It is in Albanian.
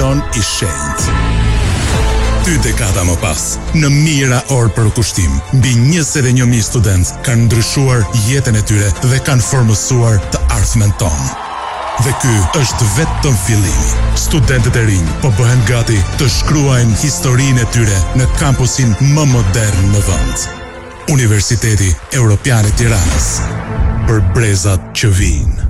ton i shenjtë. 2 dekada më pas, në mijëra orë për kushtim, mbi 21.000 studentë kanë ndryshuar jetën e tyre dhe kanë formësuar të ardhmen tonë. Dhe ky është vetëm fillimi. Studentët e rinj po bëhen gati të shkruajnë historinë e tyre në kampusin më modern në vend. Universiteti Evropian i Tiranës. Për brezat që vijnë.